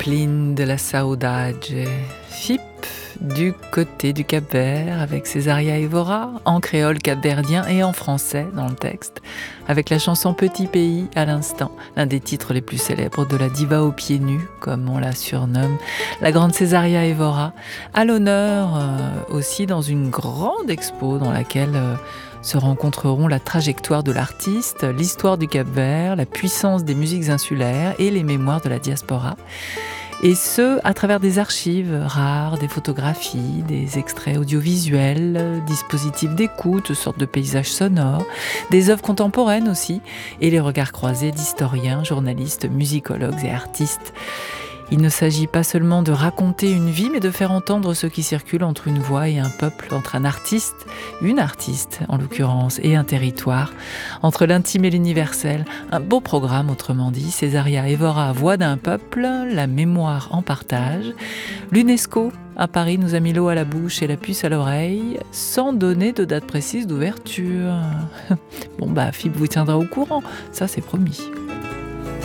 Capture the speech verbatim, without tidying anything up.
Pline de la Saudade, F I P du côté du Cap-Vert avec Césaria Évora, en créole capverdien et en français dans le texte, avec la chanson Petit Pays à l'instant, l'un des titres les plus célèbres de la diva aux pieds nus, comme on la surnomme, la grande Césaria Évora, à l'honneur euh, aussi dans une grande expo dans laquelle euh, se rencontreront la trajectoire de l'artiste, l'histoire du Cap-Vert, la puissance des musiques insulaires et les mémoires de la diaspora. Et ce, à travers des archives rares, des photographies, des extraits audiovisuels, dispositifs d'écoute, sortes de paysages sonores, des œuvres contemporaines aussi, et les regards croisés d'historiens, journalistes, musicologues et artistes. Il ne s'agit pas seulement de raconter une vie, mais de faire entendre ce qui circule entre une voix et un peuple, entre un artiste, une artiste en l'occurrence, et un territoire, entre l'intime et l'universel. Un beau programme, autrement dit. Césaria Évora, voix d'un peuple, la mémoire en partage. L'UNESCO, à Paris, nous a mis l'eau à la bouche et la puce à l'oreille, sans donner de date précise d'ouverture. Bon bah, F I B vous tiendra au courant, ça c'est promis.